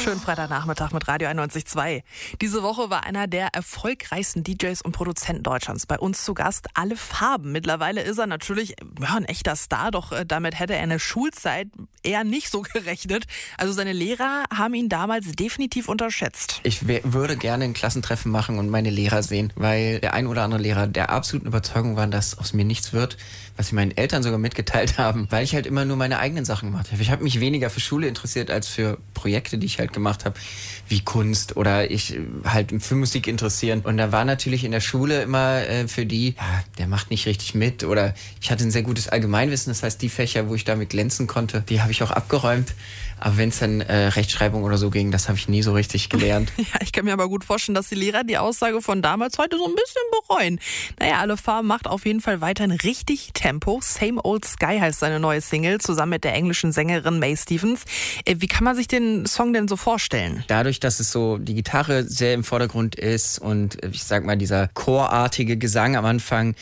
Schönen Freitagnachmittag mit Radio 91.2. Diese Woche war einer der erfolgreichsten DJs und Produzenten Deutschlands bei uns zu Gast. Alle Farben. Mittlerweile ist er natürlich ein echter Star, doch damit hätte er in der Schulzeit eher nicht so gerechnet. Also seine Lehrer haben ihn damals definitiv unterschätzt. Ich würde gerne ein Klassentreffen machen und meine Lehrer sehen, weil der ein oder andere Lehrer der absoluten Überzeugung war, dass aus mir nichts wird, was sie meinen Eltern sogar mitgeteilt haben, weil ich halt immer nur meine eigenen Sachen gemacht habe. Ich habe mich weniger für Schule interessiert als für Projekte, die ich halt gemacht habe, wie Kunst oder ich halt für Musik interessieren. Und da war natürlich in der Schule immer für die, ja, der macht nicht richtig mit, oder ich hatte ein sehr gutes Allgemeinwissen, das heißt die Fächer, wo ich damit glänzen konnte, die habe ich auch abgeräumt. Aber wenn es dann Rechtschreibung oder so ging, das habe ich nie so richtig gelernt. Ja, ich kann mir aber gut vorstellen, dass die Lehrer die Aussage von damals heute so ein bisschen bereuen. Naja, Alle Farben macht auf jeden Fall weiterhin richtig Tempo. Same Old Sky heißt seine neue Single, zusammen mit der englischen Sängerin Mae Stephens. Wie kann man sich den Song denn so vorstellen? Dadurch, dass es so die Gitarre sehr im Vordergrund ist und ich sag mal dieser chorartige Gesang am Anfang,